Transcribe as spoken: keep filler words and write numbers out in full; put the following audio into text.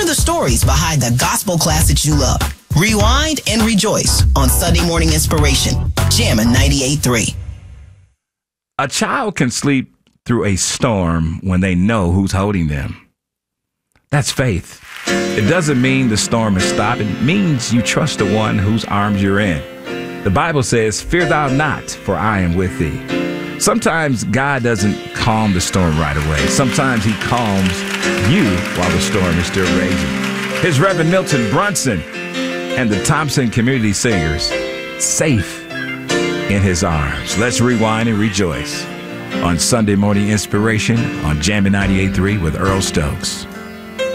the stories behind the gospel classics you love. Rewind and rejoice on Sunday Morning Inspiration. Jammin' ninety-eight point three. A child can sleep through a storm when they know who's holding them. That's faith. It doesn't mean the storm is stopped. It means you trust the one whose arms you're in. The Bible says, "Fear thou not, for I am with thee." Sometimes God doesn't calm the storm right away. Sometimes he calms you while the storm is still raging. Here's Reverend Milton Brunson and the Thompson Community Singers, "Safe in His Arms." Let's rewind and rejoice on Sunday Morning Inspiration on Jammin' ninety-eight point three with Earl Stokes.